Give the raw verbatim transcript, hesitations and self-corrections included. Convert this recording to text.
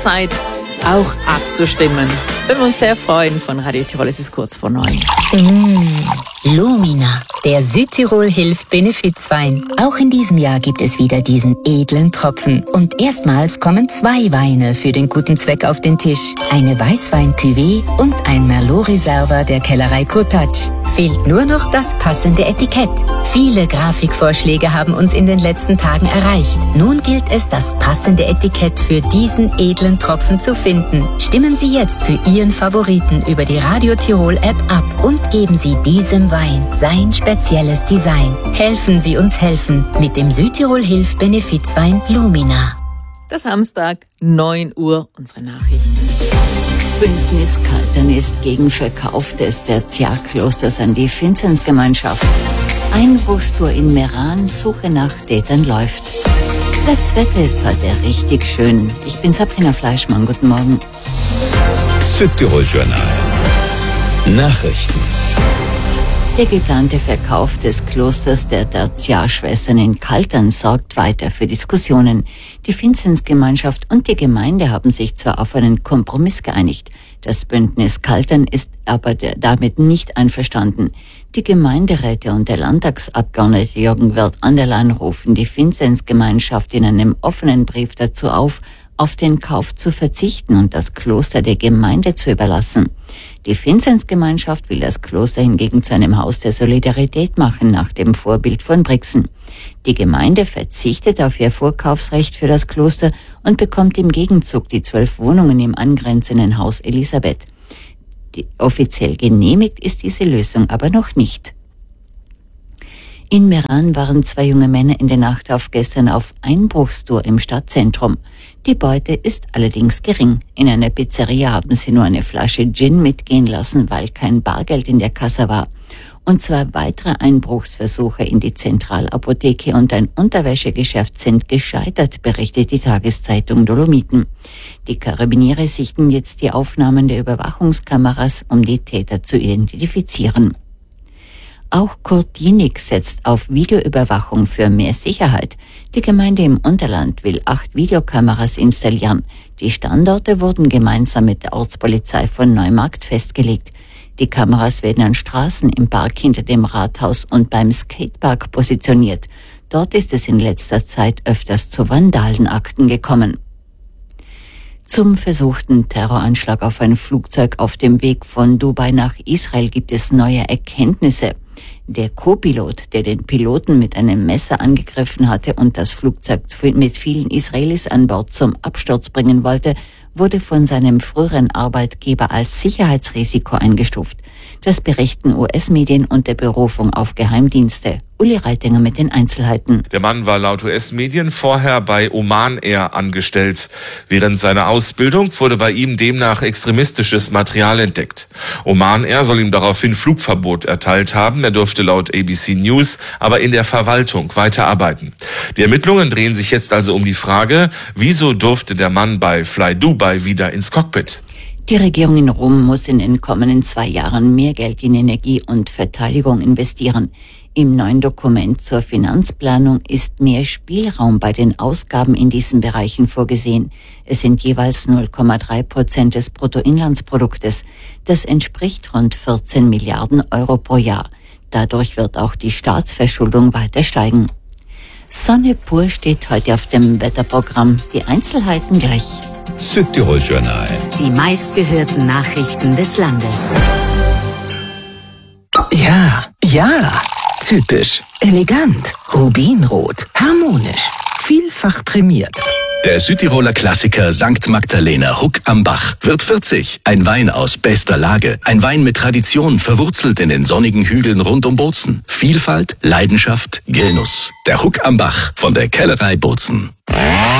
Zeit, auch abzustimmen. Würden wir uns sehr freuen von Radio Tirol. Es ist kurz vor neun. Mmh, Lumina, der Südtirol hilft Benefizwein. Auch in diesem Jahr gibt es wieder diesen edlen Tropfen. Und erstmals kommen zwei Weine für den guten Zweck auf den Tisch. Eine Weißwein-Cuvée und ein Merlot-Reserva der Kellerei Kurtatsch. Fehlt nur noch das passende Etikett. Viele Grafikvorschläge haben uns in den letzten Tagen erreicht. Nun gilt es, das passende Etikett für diesen edlen Tropfen zu finden. Stimmen Sie jetzt für Ihren Favoriten über die Radio Tirol App ab und geben Sie diesem Wein sein spezielles Design. Helfen Sie uns helfen mit dem Südtirol hilft Benefizwein Lumina. Der Samstag, neun Uhr, unsere Nachrichten. Bündnis Kaltern ist gegen Verkauf des Tertiarklosters an die Vinzenzgemeinschaft. Einbruchstour in Meran, Suche nach Tätern läuft. Das Wetter ist heute richtig schön. Ich bin Sabrina Fleischmann, guten Morgen. Südtirol Journal. Nachrichten. Der geplante Verkauf des Klosters der Tertiarschwestern in Kaltern sorgt weiter für Diskussionen. Die Vinzenzgemeinschaft und die Gemeinde haben sich zwar auf einen Kompromiss geeinigt, das Bündnis Kaltern ist aber damit nicht einverstanden. Die Gemeinderäte und der Landtagsabgeordnete Jürgen Wirth-Anderlein rufen die Vinzenzgemeinschaft in einem offenen Brief dazu auf, auf den Kauf zu verzichten und das Kloster der Gemeinde zu überlassen. Die Vinzenzgemeinschaft will das Kloster hingegen zu einem Haus der Solidarität machen, nach dem Vorbild von Brixen. Die Gemeinde verzichtet auf ihr Vorkaufsrecht für das Kloster und bekommt im Gegenzug die zwölf Wohnungen im angrenzenden Haus Elisabeth. Die, offiziell genehmigt ist diese Lösung aber noch nicht. In Meran waren zwei junge Männer in der Nacht auf gestern auf Einbruchstour im Stadtzentrum. Die Beute ist allerdings gering. In einer Pizzeria haben sie nur eine Flasche Gin mitgehen lassen, weil kein Bargeld in der Kasse war. Und zwei weitere Einbruchsversuche in die Zentralapotheke und ein Unterwäschegeschäft sind gescheitert, berichtet die Tageszeitung Dolomiten. Die Karabiniere sichten jetzt die Aufnahmen der Überwachungskameras, um die Täter zu identifizieren. Auch Kurt Jienig setzt auf Videoüberwachung für mehr Sicherheit. Die Gemeinde im Unterland will acht Videokameras installieren. Die Standorte wurden gemeinsam mit der Ortspolizei von Neumarkt festgelegt. Die Kameras werden an Straßen, im Park hinter dem Rathaus und beim Skatepark positioniert. Dort ist es in letzter Zeit öfters zu Vandalenakten gekommen. Zum versuchten Terroranschlag auf ein Flugzeug auf dem Weg von Dubai nach Israel gibt es neue Erkenntnisse. Der Co-Pilot, der den Piloten mit einem Messer angegriffen hatte und das Flugzeug mit vielen Israelis an Bord zum Absturz bringen wollte, wurde von seinem früheren Arbeitgeber als Sicherheitsrisiko eingestuft. Das berichten U S-Medien unter Berufung auf Geheimdienste. Uli Reitinger mit den Einzelheiten. Der Mann war laut U S-Medien vorher bei Oman Air angestellt. Während seiner Ausbildung wurde bei ihm demnach extremistisches Material entdeckt. Oman Air soll ihm daraufhin Flugverbot erteilt haben. Er durfte laut A B C News aber in der Verwaltung weiterarbeiten. Die Ermittlungen drehen sich jetzt also um die Frage, wieso durfte der Mann bei Fly Dubai wieder ins Cockpit? Die Regierung in Rom muss in den kommenden zwei Jahren mehr Geld in Energie und Verteidigung investieren. Im neuen Dokument zur Finanzplanung ist mehr Spielraum bei den Ausgaben in diesen Bereichen vorgesehen. Es sind jeweils null Komma drei Prozent des Bruttoinlandsproduktes. Das entspricht rund vierzehn Milliarden Euro pro Jahr. Dadurch wird auch die Staatsverschuldung weiter steigen. Sonne pur steht heute auf dem Wetterprogramm. Die Einzelheiten gleich. Südtirol Journal. Die meistgehörten Nachrichten des Landes. Ja, ja. Typisch, elegant, rubinrot, harmonisch, vielfach prämiert. Der Südtiroler Klassiker Sankt Magdalena Huck am Bach wird vierzig. Ein Wein aus bester Lage. Ein Wein mit Tradition, verwurzelt in den sonnigen Hügeln rund um Bozen. Vielfalt, Leidenschaft, Genuss. Der Huck am Bach von der Kellerei Bozen.